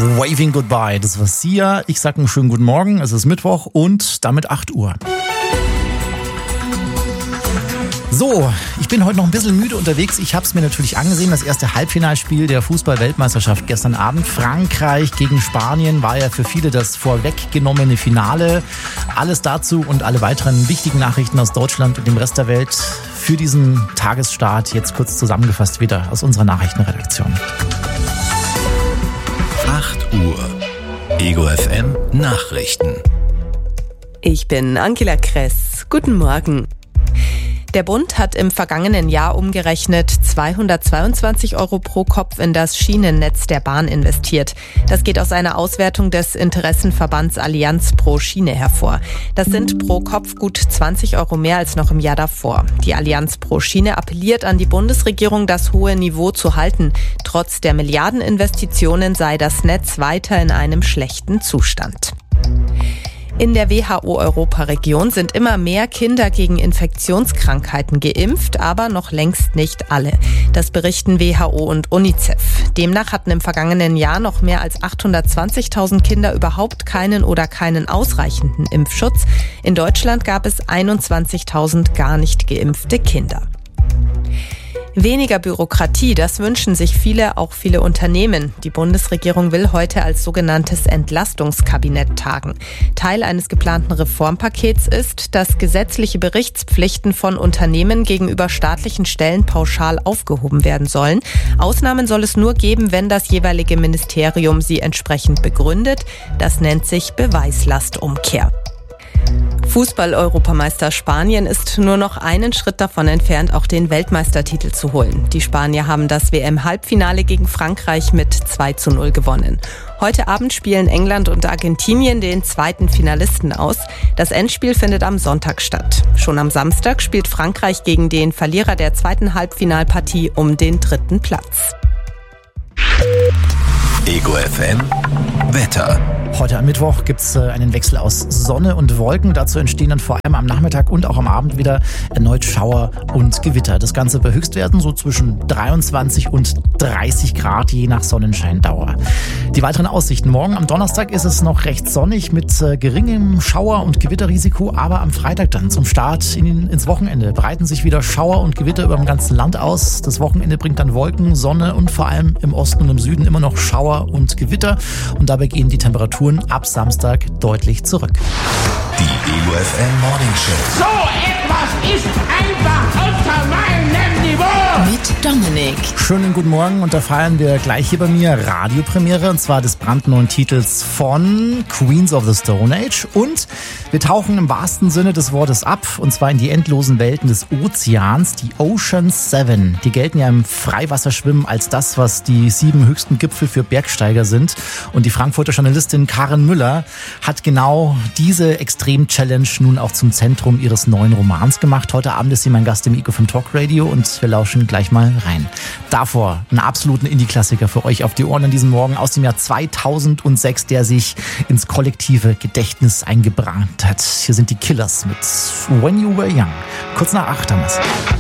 Waving Goodbye, das war Sia. Ich sage einen schönen guten Morgen, es ist Mittwoch und damit 8 Uhr. So, ich bin heute noch ein bisschen müde unterwegs. Ich habe es mir natürlich angesehen, das erste Halbfinalspiel der Fußball-Weltmeisterschaft gestern Abend. Frankreich gegen Spanien war ja für viele das vorweggenommene Finale. Alles dazu und alle weiteren wichtigen Nachrichten aus Deutschland und dem Rest der Welt für diesen Tagesstart jetzt kurz zusammengefasst wieder aus unserer Nachrichtenredaktion. 8 Uhr. Ego FM Nachrichten. Ich bin Angela Kress. Guten Morgen. Der Bund hat im vergangenen Jahr umgerechnet 222 € pro Kopf in das Schienennetz der Bahn investiert. Das geht aus einer Auswertung des Interessenverbands Allianz pro Schiene hervor. Das sind pro Kopf gut 20 € mehr als noch im Jahr davor. Die Allianz pro Schiene appelliert an die Bundesregierung, das hohe Niveau zu halten. Trotz der Milliardeninvestitionen sei das Netz weiter in einem schlechten Zustand. In der WHO-Europaregion sind immer mehr Kinder gegen Infektionskrankheiten geimpft, aber noch längst nicht alle. Das berichten WHO und UNICEF. Demnach hatten im vergangenen Jahr noch mehr als 820.000 Kinder überhaupt keinen oder keinen ausreichenden Impfschutz. In Deutschland gab es 21.000 gar nicht geimpfte Kinder. Weniger Bürokratie, das wünschen sich viele, auch viele Unternehmen. Die Bundesregierung will heute als sogenanntes Entlastungskabinett tagen. Teil eines geplanten Reformpakets ist, dass gesetzliche Berichtspflichten von Unternehmen gegenüber staatlichen Stellen pauschal aufgehoben werden sollen. Ausnahmen soll es nur geben, wenn das jeweilige Ministerium sie entsprechend begründet. Das nennt sich Beweislastumkehr. Fußball-Europameister Spanien ist nur noch einen Schritt davon entfernt, auch den Weltmeistertitel zu holen. Die Spanier haben das WM-Halbfinale gegen Frankreich mit 2:0 gewonnen. Heute Abend spielen England und Argentinien den zweiten Finalisten aus. Das Endspiel findet am Sonntag statt. Schon am Samstag spielt Frankreich gegen den Verlierer der zweiten Halbfinalpartie um den 3. Platz. Ego FM Wetter. Heute am Mittwoch gibt es einen Wechsel aus Sonne und Wolken. Dazu entstehen dann vor allem am Nachmittag und auch am Abend wieder erneut Schauer und Gewitter. Das Ganze bei Höchstwerten so zwischen 23 und 30 Grad, je nach Sonnenscheindauer. Die weiteren Aussichten. Morgen am Donnerstag ist es noch recht sonnig mit geringem Schauer- und Gewitterrisiko. Aber am Freitag dann zum Start ins Wochenende breiten sich wieder Schauer und Gewitter über dem ganzen Land aus. Das Wochenende bringt dann Wolken, Sonne und vor allem im Osten und im Süden immer noch Schauer und Gewitter. Und dabei gehen die Temperaturen ab Samstag deutlich zurück. Die Ego FM Morning Show. So etwas ist einfach unter meinem Niveau. Mit Dominik. Schönen guten Morgen und da feiern wir gleich hier bei mir Radiopremiere und zwar des brandneuen Titels von Queens of the Stone Age und wir tauchen im wahrsten Sinne des Wortes ab und zwar in die endlosen Welten des Ozeans, die Ocean 7. Die gelten ja im Freiwasserschwimmen als das, was die 7 höchsten Gipfel für Bergsteiger sind und die Frankfurter Journalistin Karin Müller hat genau diese Extrem-Challenge nun auch zum Zentrum ihres neuen Romans gemacht. Heute Abend ist sie mein Gast im Ego FM Talk Radio und wir lauschen gleich mal rein. Davor einen absoluten Indie-Klassiker für euch auf die Ohren an diesem Morgen aus dem Jahr 2006, der sich ins kollektive Gedächtnis eingebrannt hat. Hier sind die Killers mit When You Were Young. Kurz nach 8 haben wir's.